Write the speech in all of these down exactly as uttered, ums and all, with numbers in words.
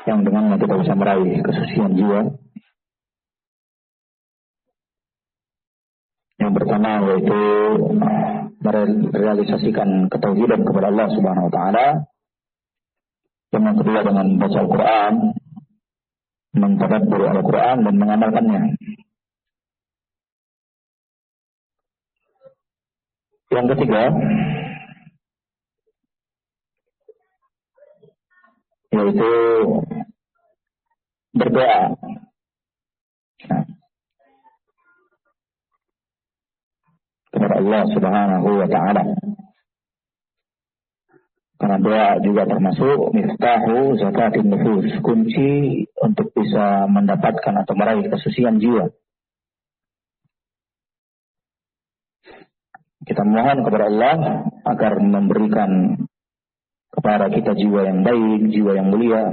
yang dengannya kita bisa meraih kesucian jiwa. Yang pertama yaitu merealisasikan ketauhidan kepada Allah Subhanahu wa taala. Yang kedua dengan membaca Al-Qur'an, mentadabbur Al-Qur'an dan mengamalkannya. Yang ketiga yaitu berdoa. Kepada Allah Subhanahu wa taala. Karena doa juga termasuk miftahu zakatin nufus, kunci untuk bisa mendapatkan atau meraih kesucian jiwa. Kita mohon kepada Allah agar memberikan kepada kita jiwa yang baik, jiwa yang mulia.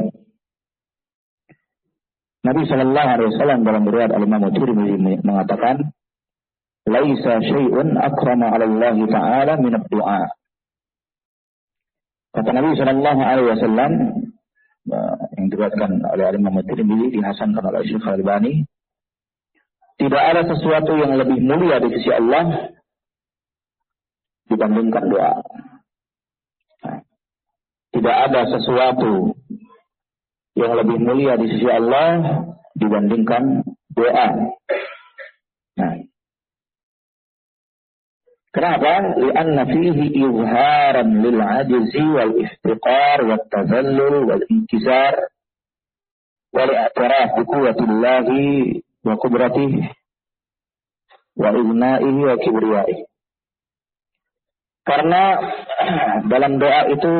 Nabi sallallahu alaihi wasallam dalam riwayat Al-Imam Tirmidzi mengatakan, "Laisa syai'un akrama 'ala Allah Ta'ala min ad-du'a." Kata Nabi sallallahu alaihi wasallam yang diriwayatkan oleh Al-Imam Tirmidzi, dihasankan oleh Syekh Al-Albani, tidak ada sesuatu yang lebih mulia di sisi Allah dibandingkan doa. Tidak ada sesuatu yang lebih mulia di sisi Allah dibandingkan doa. Nah, kenapa? Lianna fihi izharan lil ajzi wal iftiqar wat tazallul wal inkisar wal i'tiraf bi quwwatillahi wa qudratihi wa ighnaihi wa kibriyaihi. Karena dalam doa itu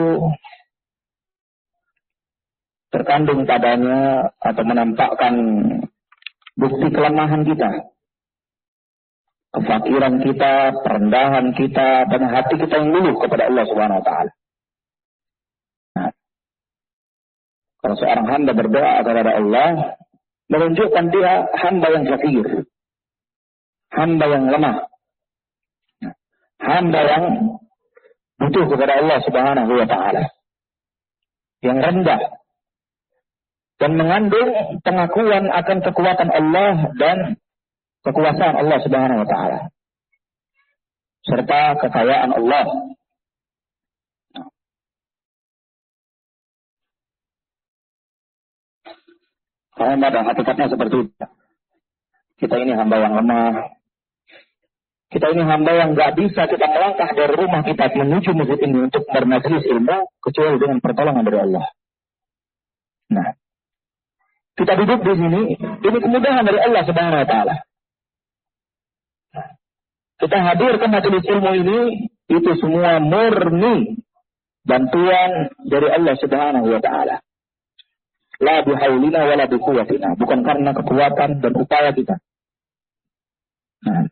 terkandung padanya atau menampakkan bukti kelemahan kita, kefakiran kita, perendahan kita, dan hati kita yang luluh kepada Allah Subhanahu wa taala. Nah, kalau seorang hamba berdoa kepada Allah, menunjukkan dia hamba yang fakir, hamba yang lemah, hamba yang butuh kepada Allah Subhanahu wa taala, yang rendah, dan mengandung pengakuan akan kekuatan Allah dan kekuasaan Allah Subhanahu wa taala serta kekayaan Allah. Karena pada hakikatnya seperti itu. Kita ini hamba yang lemah. Kita ini hamba yang gak bisa kita melangkah dari rumah kita menuju masjid ini untuk bermajlis ilmu kecuali dengan pertolongan dari Allah. Nah, kita duduk di sini, ini kemudahan dari Allah Subhanahu wa taala. Kita hadir ke majelis ilmu ini, itu semua murni bantuan dari Allah Subhanahu wa taala. La bihaulina wala biquwwatina, bukan karena kekuatan dan upaya kita. Nah,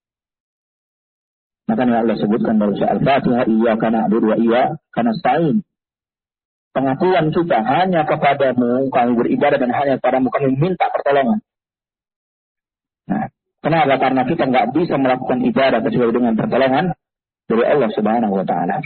makanya Allah sebutkan dalam surah Al-Fatihah, iyyaka na'budu wa iyyaka nasta'in. Pengakuan kita hanya kepadamu kami beribadah dan hanya kepadamu kami minta pertolongan. Nah, kenapa? Karena kita nggak bisa melakukan ibadah kecuali dengan pertolongan dari Allah Subhanahu wa taala.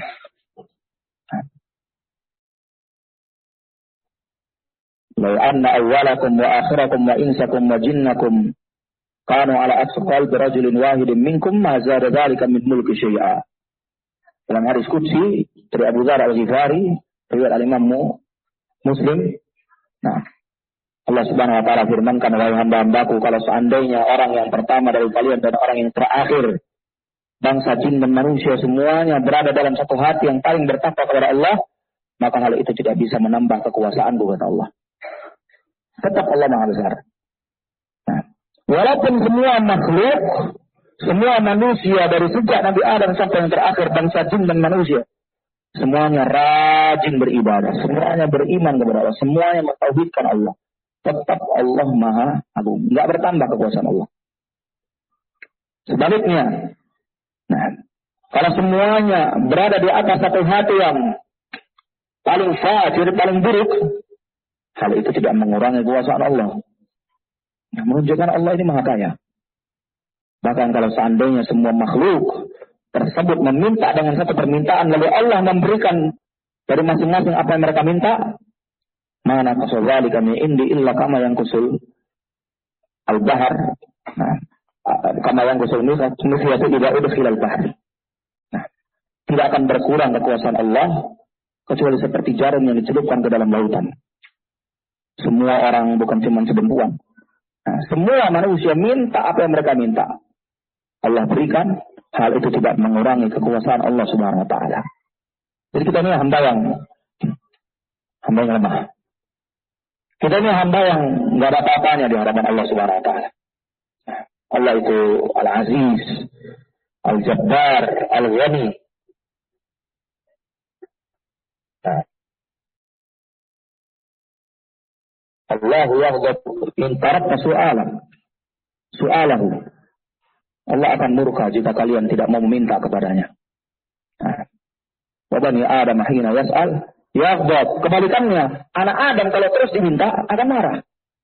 La anna awwalakum wa akhirakum wa insakum wa jinnakum kanu ala atqal birajulin wahidin minkum ma zada dzalika min mulki syai'a. Dalam hadis qudsi dari Abu Dzar Al-Ghifari, riwayat al-Imam Muslim. Nah, Allah Subhanahu wa taala firmankan, wahai hamba-hambaku, kalau seandainya orang yang pertama dari kalian dan orang yang terakhir, bangsa jin dan manusia semuanya berada dalam satu hati yang paling bertakwa kepada Allah, maka hal itu tidak bisa menambah kekuasaanku, kata Allah. Tetap Allah Maha Besar. Nah, walaupun semua makhluk, semua manusia dari sejak Nabi Adam sampai yang terakhir, bangsa jin dan manusia, semuanya rajin beribadah, semuanya beriman kepada Allah, semuanya mentauhidkan Allah. Tetap Allah Maha Agung, enggak bertambah kekuasaan Allah. Sebaliknya, nah, kalau semuanya berada di atas satu hati yang paling fajir, paling buruk, hal itu tidak mengurangi kekuasaan Allah. Nah, menunjukkan Allah ini Maha Kaya. Bahkan kalau seandainya semua makhluk tersebut meminta dengan satu permintaan, lalu Allah memberikan dari masing-masing apa yang mereka minta, Mana qasadzali kami indi illa kama yang kusul al-bahar. Nah, kama yang kusul misyatu idza udkhila al-bahr. Nah, tidak akan berkurang kekuasaan Allah kecuali seperti jarum yang dicelupkan ke dalam lautan. Semua orang, bukan cuma sedempuan. Nah, semua manusia minta apa yang mereka minta. Allah berikan, hal itu tidak mengurangi kekuasaan Allah Subhanahu wa taala. Jadi kita ini hamba yang hamba yang lemah. Kita ini hamba yang enggak ada apa-apanya di hadapan Allah Subhanahu wa taala. Allah itu Al-Aziz, Al-Jabbar, Al-Ghani. Nah. Allahu yaghdab in tarakta su'alan. Su'alahu. Allah akan murka jika kalian tidak mau meminta kepadanya. Nah. Wa bani Adam hina yas'al yaghdab. Kebalikannya, anak Adam kalau terus diminta akan marah.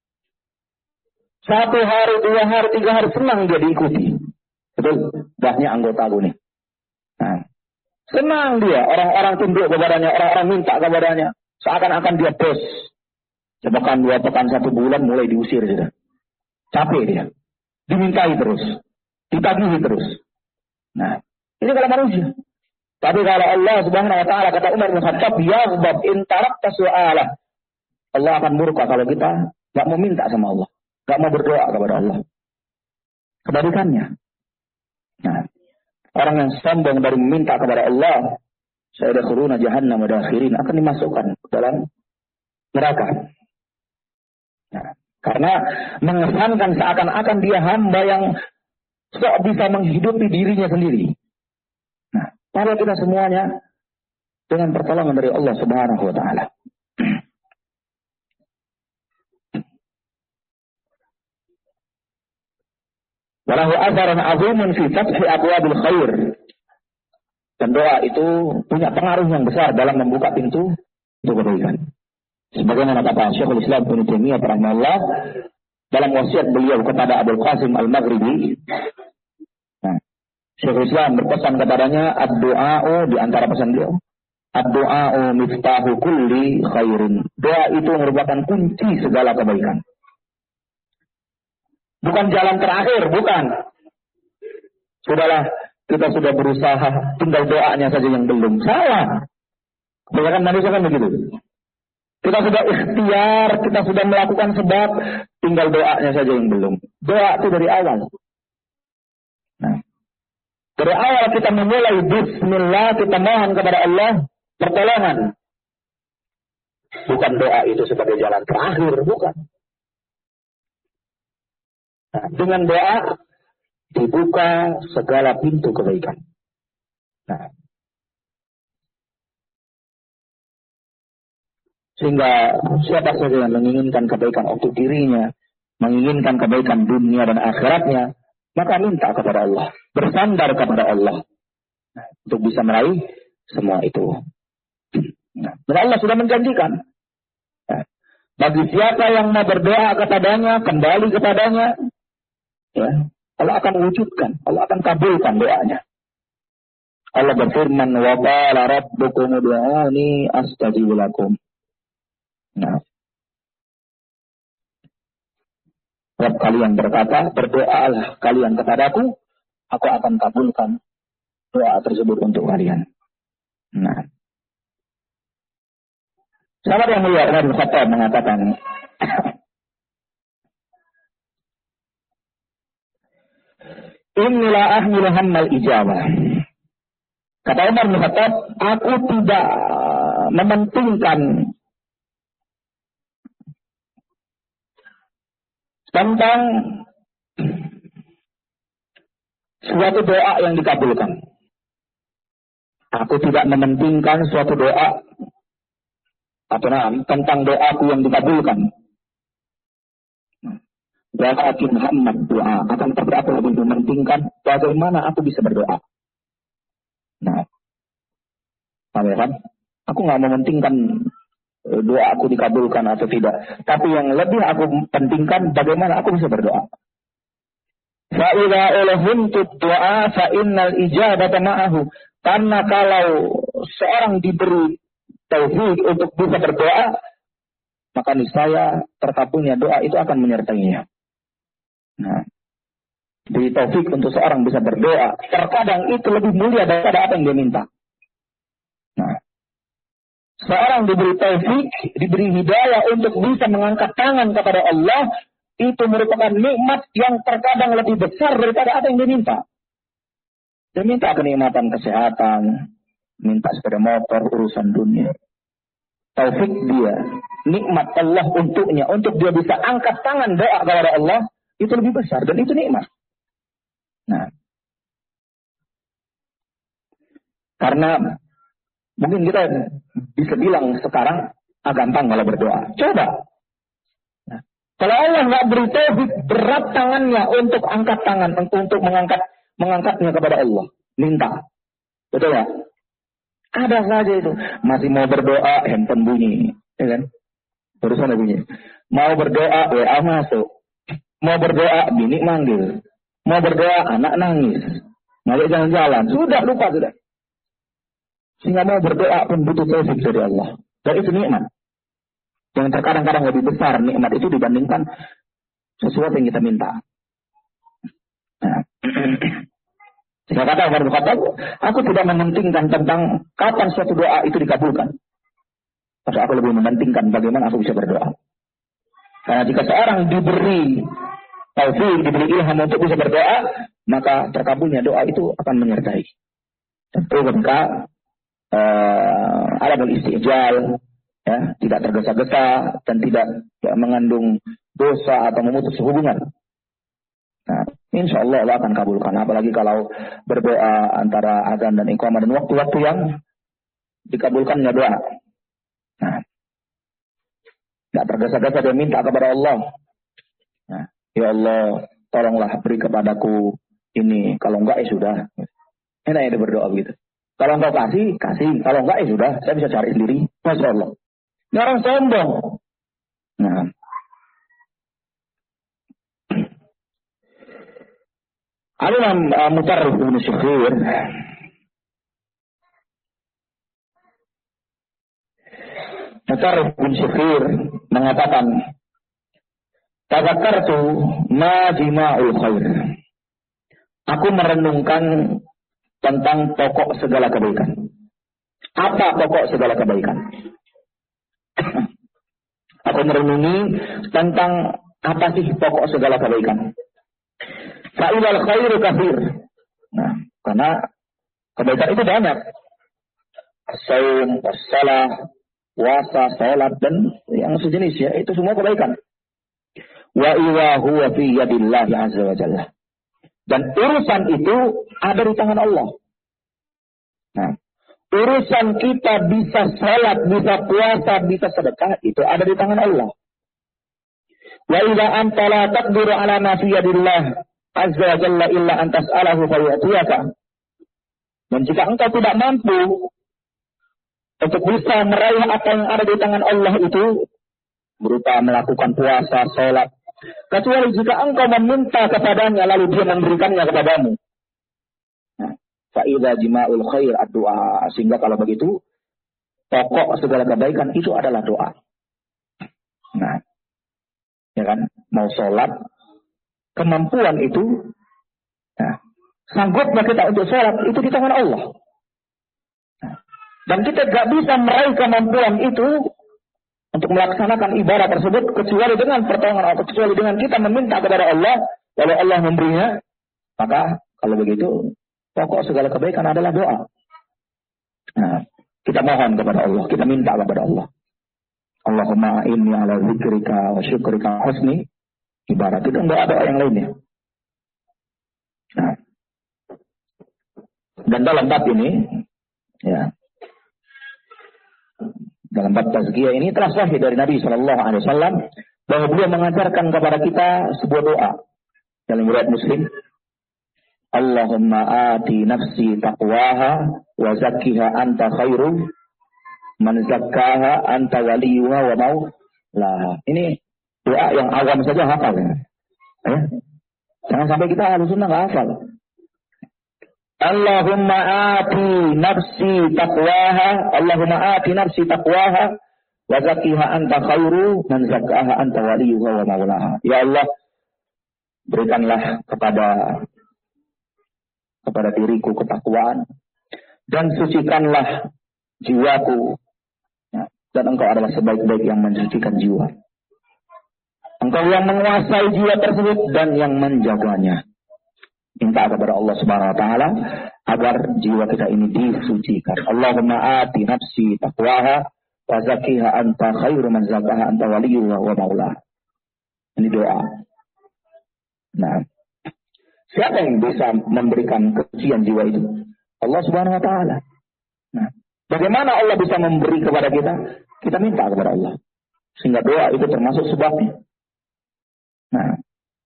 Satu hari, dua hari, tiga hari senang dia diikuti. Betul? Banyak anggota gue nih. Nah. Senang dia. Orang-orang tunduk kepadanya, orang-orang minta kepadanya. Seakan-akan dia bos. Sepekan, dua pekan, satu bulan mulai diusir sudah. Capek dia. Dimintai terus. Ditagihi terus. Nah, ini kalau manusia. Tapi kalau Allah Subhanahu wa taala, kata Umar bin Khattab, yaghdab in tarakta su'alah. Allah akan murka kalau kita enggak mau minta sama Allah, enggak mau berdoa kepada Allah. Kebalikannya. Nah, orang yang sombong dari meminta kepada Allah, sayadkhuluna jahannam madakhirin, akan dimasukkan ke dalam neraka. Nah, karena mengesankan seakan-akan dia hamba yang sok bisa menghidupi dirinya sendiri. Nah, padahal kita semuanya dengan pertolongan dari Allah Subhanahu wa taala. Walahu atharun azimun fi fathi abwabil khair. Dan doa itu punya pengaruh yang besar dalam membuka pintu untuk kebaikan. Sebagaimana kata Syekhul Islam Ibnu Taimiyah rahimahullah dalam wasiat beliau kepada Abul Qasim Al-Maghribi. Nah, Syekhul Islam berpesan kepadanya, ad-du'a'u, di antara pesan beliau, ad-du'a'u miftahu kulli khairin. Doa itu merupakan kunci segala kebaikan. Bukan jalan terakhir, bukan. Sudahlah, kita sudah berusaha, tinggal doanya saja yang belum. Salah. Kebanyakan manusia kan begitu. Kita sudah ikhtiar, kita sudah melakukan sebab, tinggal doanya saja yang belum. Doa itu dari awal. Nah, dari awal kita memulai bismillah, kita mohon kepada Allah pertolongan. Bukan doa itu sebagai jalan terakhir, bukan. Nah, dengan doa dibuka segala pintu kebaikan. Nah, sehingga siapa saja yang menginginkan kebaikan untuk dirinya, menginginkan kebaikan dunia dan akhiratnya, maka minta kepada Allah, bersandar kepada Allah, nah, untuk bisa meraih semua itu. Nah, dan Allah sudah menjanjikan, nah, bagi siapa yang mau berdoa kepadanya, kembali kepadanya, ya, Allah akan wujudkan, Allah akan kabulkan doanya. Allah berfirman, wa qala rabbukum ud'uni astajib lakum. Nah, Rabb kalian berkata, berdoalah kalian kepadaku, aku akan kabulkan doa tersebut untuk kalian. Nah, sahabat yang mulia Umar bin Khattab mengatakan, Inilah ahmilu hammal ijabah. Kata Umar bin Khattab, aku tidak mementingkan tentang suatu doa yang dikabulkan. Aku tidak mementingkan suatu doa atau nah, tentang doaku yang dikabulkan. Walakin Muhammad doa akan tapi aku lebih mementingkan bagaimana aku bisa berdoa. Nah, kan? Aku nggak mementingkan doa aku dikabulkan atau tidak. Tapi yang lebih aku pentingkan bagaimana aku bisa berdoa. Fa'idha ulahumtut doa fa'innal ijabata ma'ahu. Karena kalau seorang diberi taufik untuk bisa berdoa, maka niscaya terkabulnya doa itu akan menyertainya. Nah, beri taufik untuk seorang bisa berdoa. Terkadang itu lebih mulia daripada apa yang dia minta. Nah, seorang diberi taufik, diberi hidayah untuk bisa mengangkat tangan kepada Allah, itu merupakan nikmat yang terkadang lebih besar daripada apa yang dia minta. Dia minta kenikmatan kesehatan, minta sepeda motor, urusan dunia. Taufik dia, nikmat Allah untuknya, untuk dia bisa angkat tangan doa kepada Allah, itu lebih besar dan itu nikmat. Nah, karena mungkin kita bisa bilang sekarang ah, gampang kalau berdoa. Coba. Nah, kalau Allah nggak beri taufik, berat tangannya untuk angkat tangan, untuk mengangkat mengangkatnya kepada Allah, minta. Betul ya? Ada saja itu. Masih mau berdoa, handphone bunyi, ya kan? Barusan bunyi. Mau berdoa, W A masuk. Mau berdoa, bini manggil. Mau berdoa, anak nangis. Ngajak jalan-jalan. Sudah, lupa sudah. Sehingga mau berdoa pun butuh taufik dari Allah. Dan itu nikmat. Yang terkadang-kadang lebih besar nikmat itu dibandingkan sesuatu yang kita minta. Nah. Sehingga kata Umar bin Khattab, aku tidak mementingkan tentang kapan suatu doa itu dikabulkan. Tapi aku lebih mementingkan bagaimana aku bisa berdoa. Karena jika seorang diberi taufik, diberi ilham untuk bisa berdoa, maka terkabulnya doa itu akan menyertai. Tentu ketika uh, alamul istijal, ya, tidak tergesa-gesa dan tidak ya, mengandung dosa atau memutus hubungan. Nah, insya Allah Allah akan kabulkan. Apalagi kalau berdoa antara azan dan iqamah dan waktu-waktu yang dikabulkannya doa. Nah, tidak tergesa-gesa dia minta kepada Allah. Nah, ya Allah, tolonglah beri kepadaku ini. Kalau enggak ya sudah. Enak ya dia berdoa begitu. Kalau engkau kasih, kasih. Kalau enggak ya sudah. Saya bisa cari sendiri. Masya Allah. Ini orang sombong. Nah. Al-Imam uh, Mutarrif bin Syukhir Mutarrif bin Syukhir mengatakan, tadzakartu ma jima'ul khair. Aku merenungkan tentang pokok segala kebaikan. Apa pokok segala kebaikan? Aku merenungi tentang apa sih pokok segala kebaikan. Fa'ilal khairu kathir. Nah, karena kebaikan itu banyak. As-saum, as-salah, puasa, salat dan yang sejenis ya, itu semua kebaikan. Wa iwa huwa fi yadillahi azza wa jalla. Dan urusan itu ada di tangan Allah. Nah, urusan kita bisa salat, bisa puasa, bisa sedekah, itu ada di tangan Allah. Wa idza anta la taqdiru ala ma fi yadillah azza wa jalla illa an tas'alahu fayatiyaka. Dan jika engkau tidak mampu untuk bisa meraih apa yang ada di tangan Allah itu, berupa melakukan puasa, salat, kecuali jika engkau meminta kepadanya lalu dia memberikannya kepadamu. Nah, fa idza jima'ul khair ad-du'a. Sehingga kalau begitu, pokok segala kebaikan itu adalah doa. Nah, ya kan, mau sholat, kemampuan itu, nah, sanggupnya kita untuk sholat itu di tangan Allah. Nah, dan kita gak bisa meraih kemampuan itu untuk melaksanakan ibadah tersebut kecuali dengan pertolongan Allah, kecuali dengan kita meminta kepada Allah, lalu Allah memberinya. Maka kalau begitu, pokok segala kebaikan adalah doa. Nah, kita mohon kepada Allah, kita minta kepada Allah. Allahumma inni ala zikrika wa syukrika husni ibarat. Itu enggak ada yang lainnya. Nah. Dan dalam bab ini, ya, dalam bab tazkiyah ini telah sahih dari Nabi Shallallahu Alaihi Wasallam bahwa beliau mengajarkan kepada kita sebuah doa dalam riwayat Muslim. Allahumma ati nafsi taqwaha wa zakkiha anta khairu man zakkaha anta waliyuha wa maulaha. Ini doa yang awam saja hafal ya. Eh? Jangan sampai kita harus sunnah nggak hafal. Allahumma ati nafsi taqwaha, Allahumma ati nafsi taqwaha Wa zakkiha anta khairu man zakkaha anta waliyuha wa maulaha. Ya Allah, berikanlah kepada kepada diriku ketakwaan dan sucikanlah jiwaku. Ya, dan engkau adalah sebaik-baik yang mensucikan jiwa. Engkau yang menguasai jiwa tersebut dan yang menjaganya. Minta kepada Allah Subhanahu wa taala agar jiwa kita ini disucikan. Allahumma ati nafsi taqwaha wa zakkiha anta khairu man zakkaha anta waliyuha wa maulaha. Ini doa. Nah, siapa yang bisa memberikan kesucian jiwa itu? Allah Subhanahu wa taala. Nah, bagaimana Allah bisa memberi kepada kita? Kita minta kepada Allah. Sehingga doa itu termasuk sebabnya. Nah,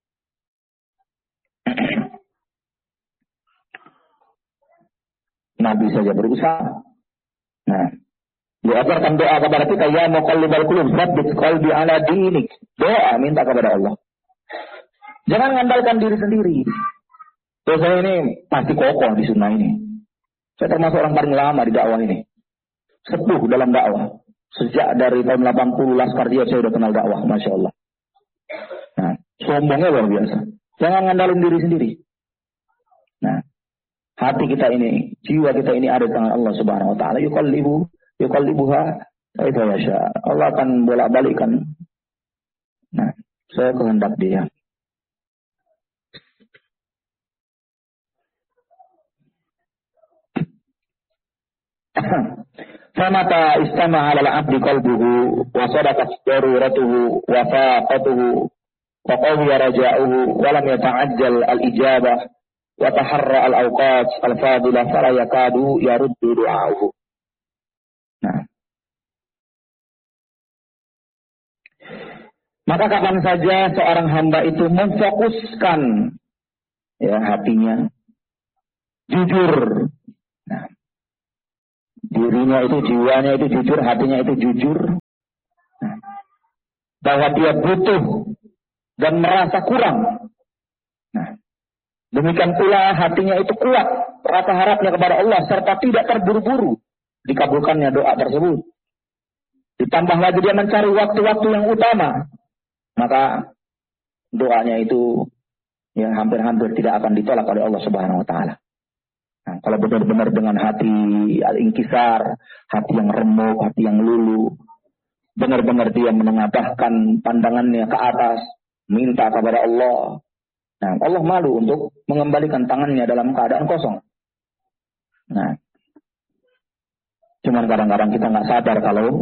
Nabi saja berusaha. Nah, diajarkan doa kepada kita, ya muqallibal qulub, tsabbit qalbi ala dinik. Doa minta kepada Allah. Jangan mengandalkan diri sendiri. Terus saya ini pasti kokoh di sunnah ini. Saya termasuk orang paling lama di dakwah ini. Sepuh dalam dakwah. Sejak dari tahun delapan puluh Laskar Jihad saya sudah kenal dakwah, Masya Allah. Nah, sombongnya luar biasa. Jangan ngandalin diri sendiri. Nah, hati kita ini, jiwa kita ini ada di tangan Allah Subhanahu wa taala. Yuqallibu, yuqallibuha kaifa yasha. Allah akan bolak-balikkan. Nah, saya kehendak Dia. Famata istama 'ala al-'abdi qalbuhu wa sadaqat daruratuhu wa faqatuhu wa qawiya raja'uhu wa lam yata'ajjal al-ijabah wa taharra al-awqat al-fadilah fala yakadu yaruddu du'a'uhu. Nah, maka kapan saja seorang hamba itu memfokuskan ya hatinya jujur, nah, dirinya itu, jiwanya itu jujur, hatinya itu jujur, nah, bahwa dia butuh dan merasa kurang. Nah, demikian pula hatinya itu kuat, rasa harapnya kepada Allah serta tidak terburu-buru dikabulkannya doa tersebut. Ditambah lagi dia mencari waktu-waktu yang utama, maka doanya itu ya hampir-hampir tidak akan ditolak oleh Allah Subhanahu wa taala. Nah, kalau benar-benar dengan hati al-inkisar, hati yang remuk, hati yang luluh, benar-benar dia menengadahkan pandangannya ke atas, minta kepada Allah. Nah, Allah malu untuk mengembalikan tangannya dalam keadaan kosong. Nah, cuman kadang-kadang kita nggak sadar kalau